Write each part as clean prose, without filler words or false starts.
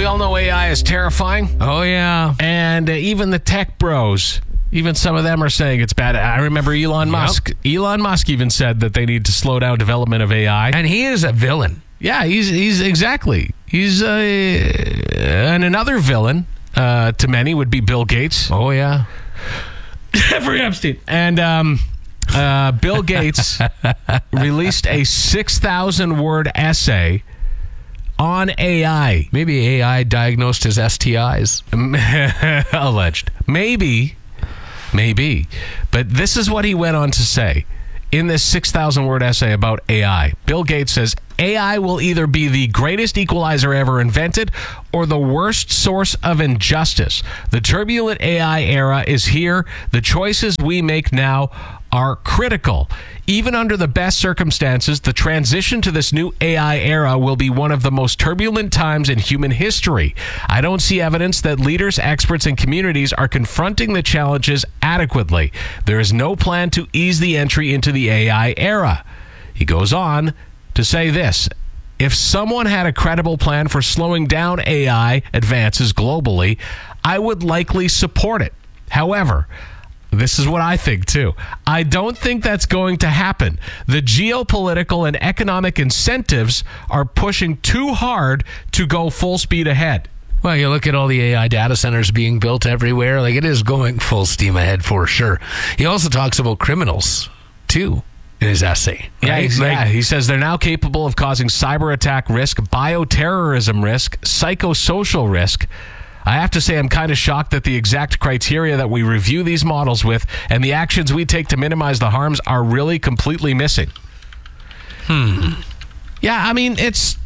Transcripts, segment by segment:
We all know AI is terrifying. Oh, yeah. And even the tech bros, even some of them are saying it's bad. I remember Elon Musk. Elon Musk even said that they need to slow down development of AI. And he is a villain. Yeah, he's exactly. He's and another villain to many would be Bill Gates. Oh, yeah. Jeffrey Epstein. And Bill Gates released a 6,000-word essay on AI. Maybe AI diagnosed his STIs. Alleged. Maybe. But this is what he went on to say in this 6,000-word essay about AI. Bill Gates says, AI will either be the greatest equalizer ever invented or the worst source of injustice. The turbulent AI era is here. The choices we make now are critical. Even under the best circumstances, the transition to this new AI era will be one of the most turbulent times in human history. I don't see evidence that leaders, experts, and communities are confronting the challenges adequately. There is no plan to ease the entry into the AI era. He goes on to say this: if someone had a credible plan for slowing down AI advances globally, I would likely support it. However, this is what I think, too. I don't think that's going to happen. The geopolitical and economic incentives are pushing too hard to go full speed ahead. Well, you look at all the AI data centers being built everywhere. Like, it is going full steam ahead for sure. He also talks about criminals, too, in his essay. Right? He says they're now capable of causing cyber attack risk, bioterrorism risk, psychosocial risk. I have to say I'm kind of shocked that the exact criteria that we review these models with and the actions we take to minimize the harms are really completely missing. Yeah, I mean,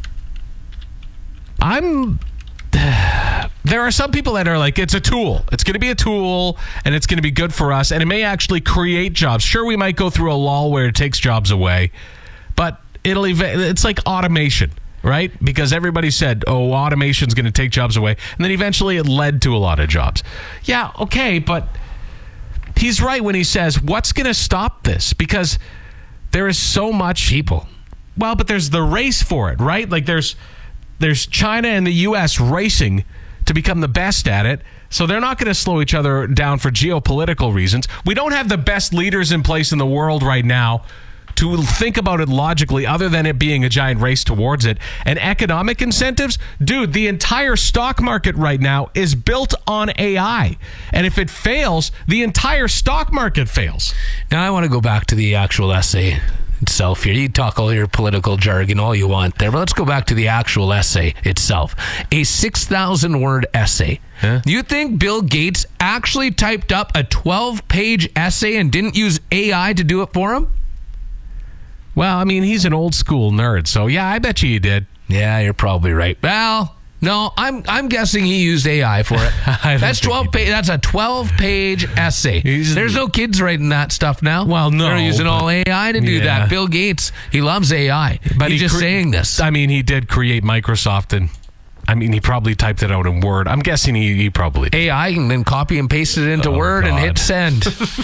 there are some people that are like, it's a tool. It's going to be a tool, and it's going to be good for us, and it may actually create jobs. Sure, we might go through a lull where it takes jobs away, but it's like automation. Right? Because everybody said, automation's going to take jobs away. And then eventually it led to a lot of jobs. Yeah, okay, but he's right when he says, what's going to stop this? Because there is so much people. Well, but there's the race for it, right? Like there's China and the U.S. racing to become the best at it. So they're not going to slow each other down for geopolitical reasons. We don't have the best leaders in place in the world right now to think about it logically, other than it being a giant race towards it. And economic incentives, dude, the entire stock market right now is built on AI. And if it fails, the entire stock market fails. Now, I want to go back to the actual essay itself here. You talk all your political jargon all you want there, but let's go back to the actual essay itself. A 6,000-word essay. Huh? You think Bill Gates actually typed up a 12-page essay and didn't use AI to do it for him? Well, I mean, he's an old school nerd, so yeah, I bet you he did. Yeah, you're probably right. Well, no, I'm guessing he used AI for it. That's 12 page. That's a 12-page essay. There's no kids writing that stuff now. Well, no, they're using all AI to do that. Bill Gates, he loves AI, but he's just saying this. I mean, he did create Microsoft, and I mean, he probably typed it out in Word. I'm guessing he probably did. AI and then copy and paste it into Word and hit send.